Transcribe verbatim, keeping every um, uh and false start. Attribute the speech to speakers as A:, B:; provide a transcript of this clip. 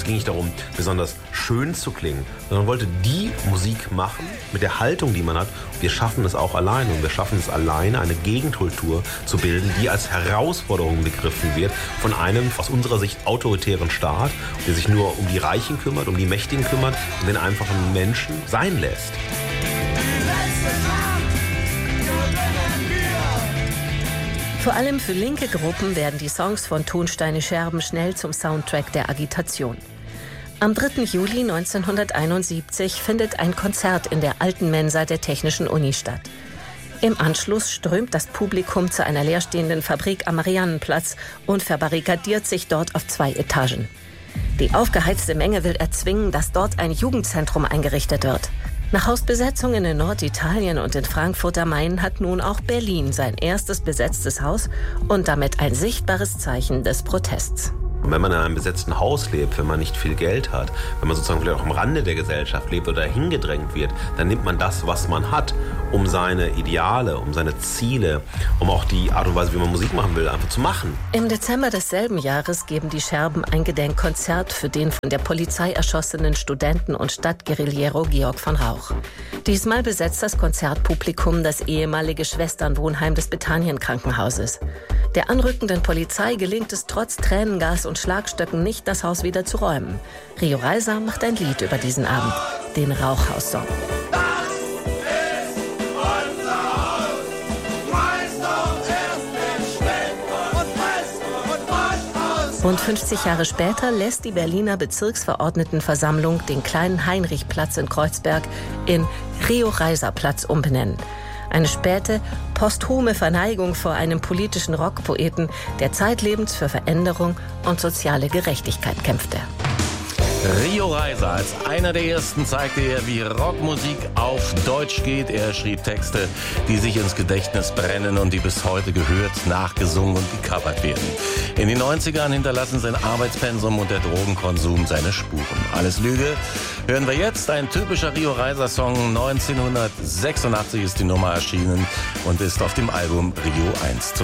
A: ging nicht darum, besonders schön zu klingen, sondern man wollte die Musik machen mit der Haltung, die man hat. Wir schaffen es auch alleine und wir schaffen es alleine, eine Gegenkultur zu bilden, die als Herausforderung begriffen wird von einem aus unserer Sicht autoritären Staat, der sich nur um die Reichen kümmert, um die Mächtigen kümmert und den einfachen Menschen sein lässt.
B: Vor allem für linke Gruppen werden die Songs von Tonsteine Scherben schnell zum Soundtrack der Agitation. Am dritten Juli neunzehnhunderteinundsiebzig findet ein Konzert in der alten Mensa der Technischen Uni statt. Im Anschluss strömt das Publikum zu einer leerstehenden Fabrik am Mariannenplatz und verbarrikadiert sich dort auf zwei Etagen. Die aufgeheizte Menge will erzwingen, dass dort ein Jugendzentrum eingerichtet wird. Nach Hausbesetzungen in Norditalien und in Frankfurt am Main hat nun auch Berlin sein erstes besetztes Haus und damit ein sichtbares Zeichen des Protests.
A: Und wenn man in einem besetzten Haus lebt, wenn man nicht viel Geld hat, wenn man sozusagen vielleicht auch am Rande der Gesellschaft lebt oder hingedrängt wird, dann nimmt man das, was man hat, um seine Ideale, um seine Ziele, um auch die Art und Weise, wie man Musik machen will, einfach zu machen.
B: Im Dezember desselben Jahres geben die Scherben ein Gedenkkonzert für den von der Polizei erschossenen Studenten und Stadtguerillero Georg von Rauch. Diesmal besetzt das Konzertpublikum das ehemalige Schwesternwohnheim des Bethanien-Krankenhauses. Der anrückenden Polizei gelingt es trotz Tränengas und Schlagstöcken nicht, das Haus wieder zu räumen. Rio Reiser macht ein Lied über diesen Abend, den Rauchhaus-Song. Rund fünfzig Jahre später lässt die Berliner Bezirksverordnetenversammlung den kleinen Heinrichplatz in Kreuzberg in Rio-Reiser-Platz umbenennen. Eine späte, posthume Verneigung vor einem politischen Rockpoeten, der zeitlebens für Veränderung und soziale Gerechtigkeit kämpfte.
C: Rio Reiser, als einer der ersten zeigte er, wie Rockmusik auf Deutsch geht. Er schrieb Texte, die sich ins Gedächtnis brennen und die bis heute gehört, nachgesungen und gecovert werden. In den neunzigern hinterlassen sein Arbeitspensum und der Drogenkonsum seine Spuren. Alles Lüge. Hören wir jetzt, ein typischer Rio Reiser-Song. neunzehnhundertsechsundachtzig ist die Nummer erschienen und ist auf dem Album Rio eins zu